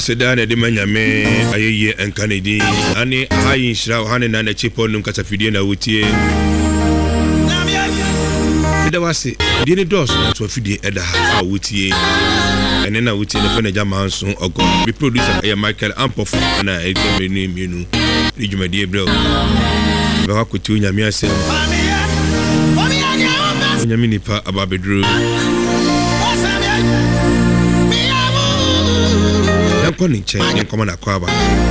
wase da na de manyame ayeye enkanedi ani ayi shira hane na na chipo num kasa fidie na wotie ida wase die ne dos na to fidie eda ha wotie ene na wotie ne fe na jama nso ogo bi producer ya Michael Ampof na egomenu mienu rijumadi ebro ba ko tu nyame ase nyame nipa ababedru koni nche ni nkoma na kwaba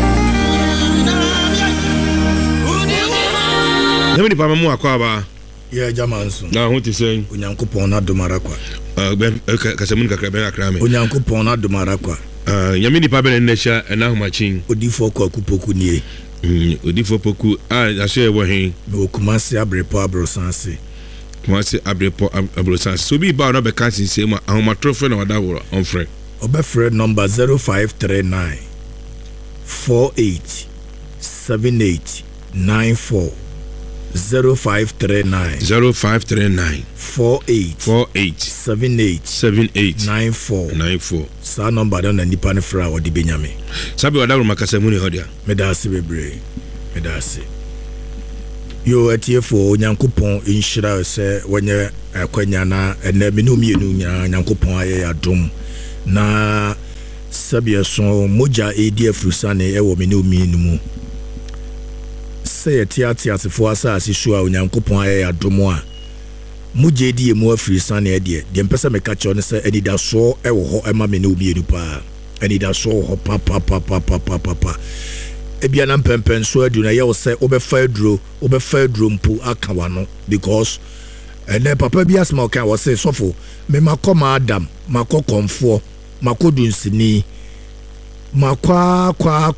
nyame pa mamu akwaba ye jamanso na ho ti sen onyankopon na domara kwa kasamun kakra ben akrame onyankopon na domara kwa nyame pa ben nesha na homachin odifo kwa kupoku nie odifo poku aso e wo hen me okumase abrepo abrosanse kumase abrosanse so bi ba no be kansin se mu ahomatrofo na wada woro on frɛ Obefred number 0539 48 78 94 0539 48 78 94 sa number don na nipa ne fra odi benyame sabi wadawro makasa mu ne hodia medase bebre medase yo atiefo nyankopon inhyira se wonye akwanya na ena me no mienu nyankopon aye adom na sabia so moja ADF rusane ewo me no minimum say tiati asefo asase so a onyankopon aye adom a moja edi emu afrisane de mpesa me ka cho ne se anida so ewo ho ema me no mienu pa anida so ho pa ebia na mpempen so adu na ye wo se obefa aduro mpu aka wano because ene papa bi asma kan wo se sofo me makoma Adam makokomfo makodunsini makwa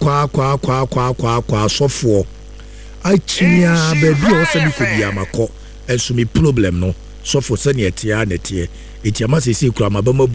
sofo achinya baby o se bi ko bia mako enso mi problem no sofo se ne etia na tie etia ma se kura mabamabu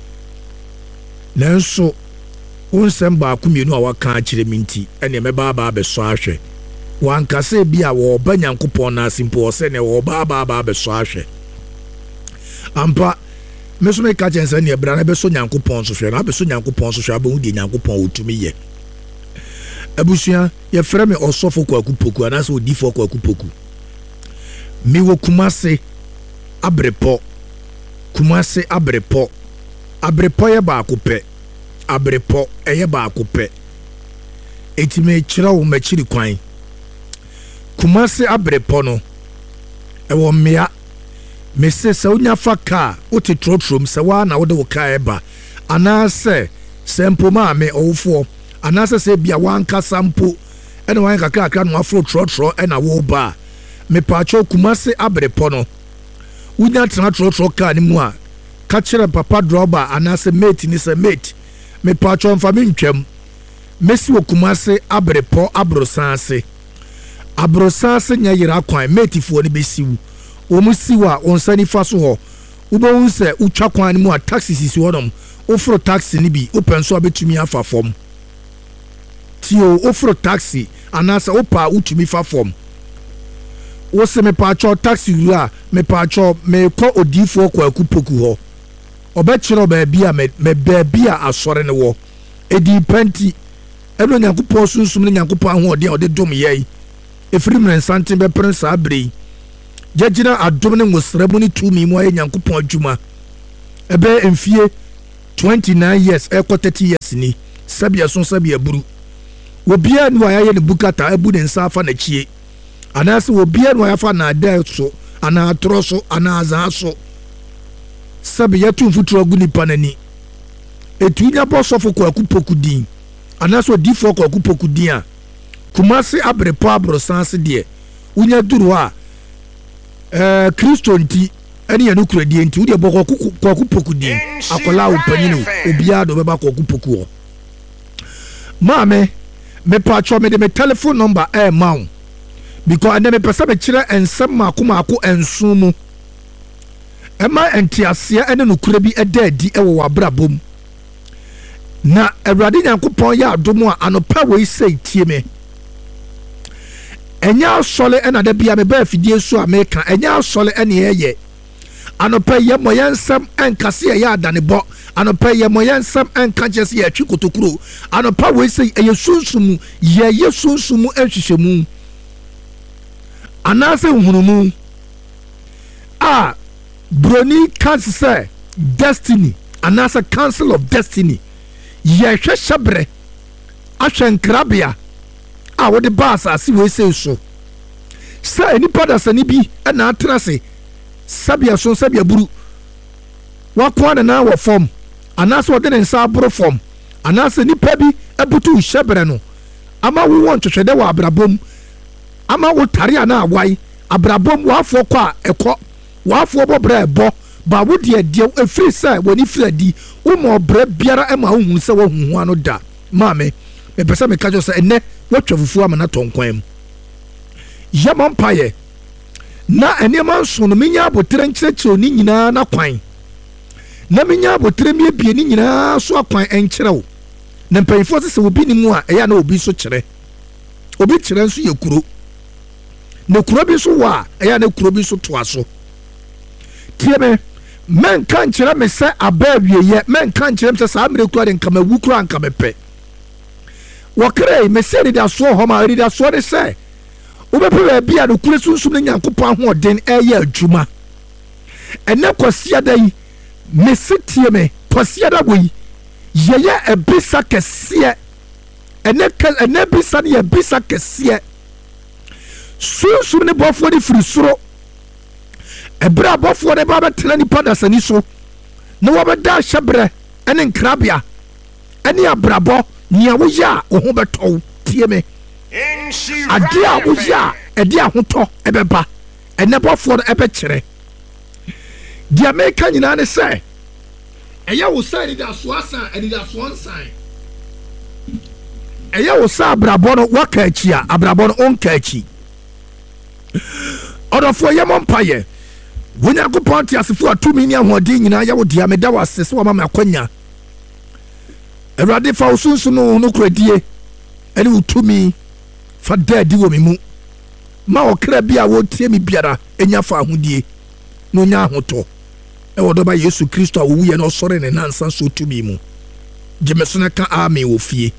nanso unsem ba akumienu a waka akire minti ene meba ba be so ahwe wankase bi a wo banyankopon na simpo se ne wo ba be so ahwe ampa meso me ka chense ne bra na be so nyankopon so hwe na be so nyankopon so hwe abu di nyankopon otumi ye abusua ye frɛ me osofo kwa kupoku anase odifo kwa kupoku mi wo kumase abrepo ye ba akopɛ abrepo eye ba akopɛ etime kyerɛ wo machiri kwan kumase abrepo no ewo mmea mese se unya faka uti trotrom se wa na wode wo ka eba anase sempo ma me owufo anase se bia wanka sampo ene wan kakra no afro trotro ena wo ba me pacho kumase abrepo no unya tena trotro ka ni mu a ka kyerɛ papa droba anase mate ni se mate me pacho mfa me ntwam mesi wo kumase abrepo abrosanse nya yira kwan mate fo ni besiwu omusiwa onsani faso ho ubo se utwa kwan mu a taxi sisi hodom ofro taxi ni bi open so abetumi afa fom tio ofro taxi anasa opa utumi fa fom wo se me pa cho taxi wura me pa cho me ko odifo kwa kupoku ho obechiro ba bia me ba bia asore ne wo edi panti eno nyankopon sunsum ne nyankopon ahode ode dom yei efiri mren santen be prince abrei jajina adom ne ngosrabu ni tumi mu aye nyankopon adwuma ebe emfie 29 years eko 30 years ni sabia son sabia buru obia ni waye ne bukata abu ne nsa afa na chie anase obia ni waye fa na ada so ana atro so ana azan so sabia tumfutro gu ni panani etunya bosofo kwa kupoku din anase odifo kwa kupoku din a kumase abrepo abrosanse de unya duru a Kristo nti eni ya nukure die nti udi boko kwa kupoku din akola upanyinu obia do beba kwa kupoku ho mame me pacho me de me telephone number maun because ande me pesa be kire ensem mako ensumu ema entiasia ene nukure bi edadi ewo wabrabom na Awurade Nyankopon ya adomo a anopa we sei tie me enya sole ena da bia me ba fidie so America enya sole ene ye anopa ye moyensem enkase ye adanebo anopa ye moyensam enka kyese ye atwi kotokuro anopa we sei eye sunsumu ye sunsumu ehwehwemu anase hunumu a broni kanse say destiny anase council of destiny ye hwehwebre ahwenkrabia a wo de ba asase we sei so sa enipa da sani bi na atrase sabia so sabia buru wakwa na wo form anase wo de nsa aboro form anase nipa bi ebutu hyebre no ama wo won twetwede wa abrabom ama wo tare ana awai abrabom wafo kwa ekọ wafo bobra ebo ba wo de efiri sai woni firadi wo mo bra biara ema wo hu se wo hu ano da maame me pese me kajo se enne wo twafufu ama na tonkwan yama mpaye na enema nso no menya abotre nkyerɛkyerɛ ni nyinaa na kwan na menya abotre mi ebie ni nyinaa so akwan enkyerɛw na mpanyifo se obi ni mu a eya na obi so kyerɛ obi kyerɛ nso yɛ kuro na kuro bi so wa eya na kuro bi so to aso tie me men kan kyerɛ me sɛ aba wieye men kan kyerɛ me sɛ saa mire kuro de nkama wu kuro ankama pɛ wɔkre me sɛ de aso hɔ ma de aso de sɛ wobɛpɛ bia no kure sunsum ne Nyankopɔn ahoɔden ɛyɛ adwuma ɛnɛ kwasiada yi mesetie me kwasiada wo yi yɛyɛ ebisa kɛseɛ ɛnɛ bisa ne yɛ bisa kɛseɛ sunsum ne bɔfoɔ de firi soro ɛberɛ a bɔfoɔ de ba bɛtena nipa dasani so na wɔbɛda ahyɛberɛ ɛne nkrabea ɛne abrabɔ nea woyɛ a wo ho bɛtɔw tie me ade a woyɛ a ɛde ahotɔ ɛbɛba ɛnɛ bɔfoɔ no ɛbɛkyerɛ deɛ meka nyinaa ne sɛ ɛyɛ wo sɛ anidasoɔ asan anidasoɔ nsan ɛyɛ wo sɛ abrabɔ no waka akyi a abrabɔ no ɔnka akyi ɔdɔfoɔ yɛ mɔ mpayɛ Onyankopɔn te asefo atumi ne ahoɔden nyinaa yɛ wo deɛ meda wo ase sɛ wama me akwanya Awurade fa wo sunsu no kuradie ɛne wo tumi fa daadi wɔ me mu ma ɔkra bi a wɔtie me biara ɛnya fa ahodie na ɔnya ahotɔ ɛwɔ dɔba Yesu Kristo a wɔwuyɛ na ɔsɔre ne nansa so tumi mu gyeme so na ka amen wɔ fie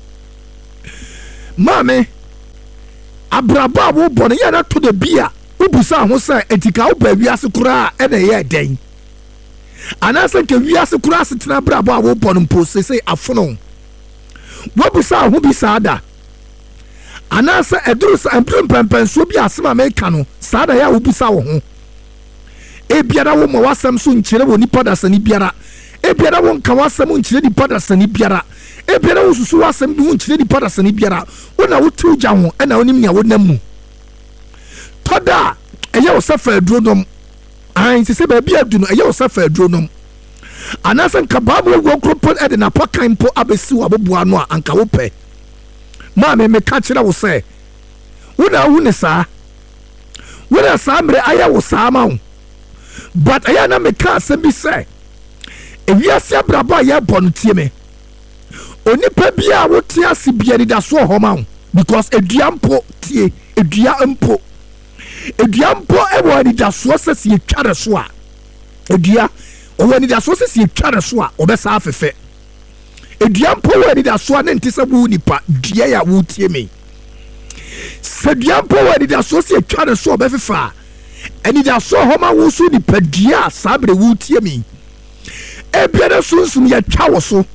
maame abrabɔ a wobɔ no yɛ na to da bi a wobusa ho sɛ ɛtika wo ba wiase koraa ɛna ɛyɛ dɛn anaasɛ nka wiase koraa setena abrabɔ a wobɔ no mpo sesei afono wobusa ho bi saa da anaasɛ ɛduru sɛ mpɛmpɛnsuo bi asɛm a meka no saa da yɛ a wobusa wo ho ebiara wo ma wasɛm so nkyerɛ wɔ nipa dasani biara ebiara wo nka wasɛm nkyerɛ nipa dasani biara ebiara wo susu wasɛm bi nkyerɛ nipa dasani biara wo na wotu gya ho ɛna wonim nea wonam mu tɔda ɛyɛ wo sɛ fa aduro nom an sɛ baabi adu no ɛyɛ wo sɛ fa aduro nom anaasɛ nka baabo wo kropɔ ɛde na pakan mpo abɛsi wo aboboa no a anka wo pɛ maame meka kyerɛ wo sɛ wo na wo ne saa wo na saa mmerɛ ayɛ wo saa ma wo but ɛyɛ na meka asɛm bi sɛ ewiase abrabɔ a yɛbɔ no tie me onipa bi a wote ase bia nidasoɔ hɔ ma wo because edua mpo tie edua mpo ɛwɔ nidasoɔ sɛ si etwa so a edua ɔwɔ nidasoɔ sɛ si etwa so a ɔbɛsa afɛfɛ edua mpo wɔ nidasoɔ ne nte sɛ wo nipa dua ya wo tie me sɛ dua mpo wɔ nidasoɔ sɛ etwa so ɔbɛfefa anidasoɔ hɔ ma wo so nipa dua saa bere wo tie me ebiara sunsum yɛ twa wo so